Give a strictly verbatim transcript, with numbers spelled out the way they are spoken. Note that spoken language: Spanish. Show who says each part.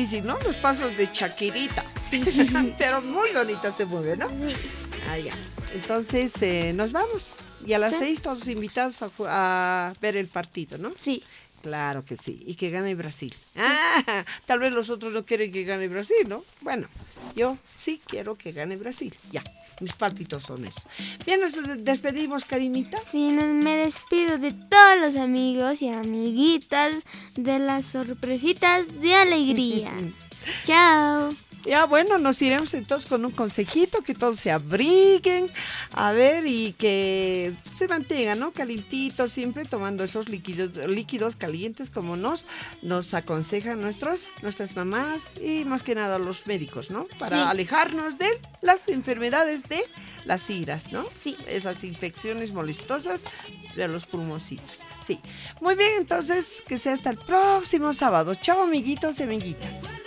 Speaker 1: difícil, ¿no? Los pasos de Shakirita.
Speaker 2: Sí.
Speaker 1: Pero muy bonita se mueve, ¿no?
Speaker 2: Sí.
Speaker 1: Ah, ya. Entonces, eh, nos vamos. Y a las
Speaker 2: Sí.
Speaker 1: seis todos invitados a, ju- a ver el partido, ¿no?
Speaker 2: Sí.
Speaker 1: Claro que sí. Y que gane Brasil. Ah, tal vez los otros no quieren que gane Brasil, ¿no? Bueno, yo sí quiero que gane Brasil. Ya, mis palpitos son esos. Bien, nos despedimos, Karinita.
Speaker 2: Sí, no- me despido de todos los amigos y amiguitas de las sorpresitas de alegría. Chao.
Speaker 1: Ya, bueno, nos iremos entonces con un consejito, que todos se abriguen, a ver, y que se mantengan, ¿no? Calientitos, siempre tomando esos líquidos, líquidos calientes como nos, nos aconsejan nuestros, nuestras mamás y más que nada los médicos, ¿no? Para
Speaker 2: Sí.
Speaker 1: alejarnos de las enfermedades de las iras, ¿no?
Speaker 2: Sí.
Speaker 1: Esas infecciones molestosas de los pulmoncitos. Sí. Muy bien, entonces, que sea hasta el próximo sábado. Chao, amiguitos y amiguitas.